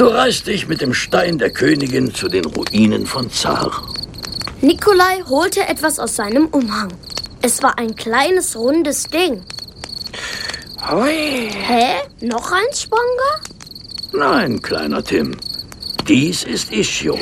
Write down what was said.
Du reißt dich mit dem Stein der Königin zu den Ruinen von Zar. Nikolai holte etwas aus seinem Umhang. Es war ein kleines, rundes Ding. Hui. Hä? Noch ein Spongler? Nein, kleiner Tim. Dies ist Ischio.